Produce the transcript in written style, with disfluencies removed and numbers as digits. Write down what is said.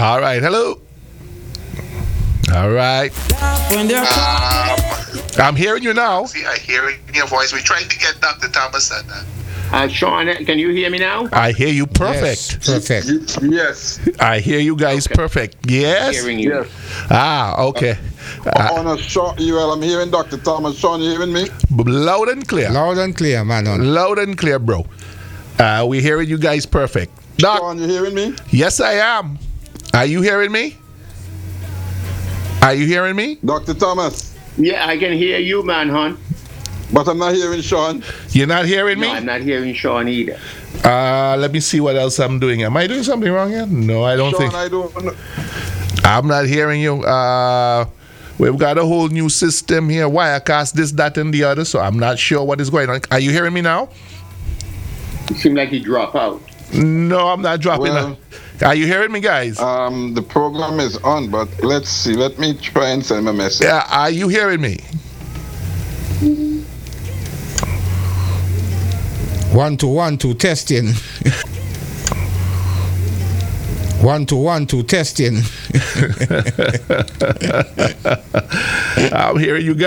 All right, hello. All right. I'm hearing you now. See, I hear it in your voice. We tried to get Dr. Thomas and Sean, can you hear me now? I hear you perfect. Yes, perfect. Yes. I hear you guys perfect. Yes. Hearing you. Yes. Okay. On a short UL, I'm hearing Dr. Thomas. Sean, you hearing me? Loud and clear. Loud and clear, man. Loud and clear, bro. We hearing you guys perfect. Doc, Sean, you hearing me? yes, I am. Are you hearing me? Are you hearing me? Dr. Thomas. Yeah, I can hear you, man, hon. But I'm not hearing Sean. You're not hearing me? No, I'm not hearing Sean either. Let me see what else I'm doing. Am I doing something wrong here? No, I don't Sean, think. I don't know. I'm not hearing you. We've got a whole new system here, Wirecast, this, that, and the other, so I'm not sure what is going on. Are you hearing me now? It seemed like he dropped out. No, I'm not dropping. Well, Are you hearing me, guys? The program is on, but let's see. Let me try and send him a message. Are you hearing me? 1 2 1 2 testing. 1 2 1 2 testing. I'm hearing you guys.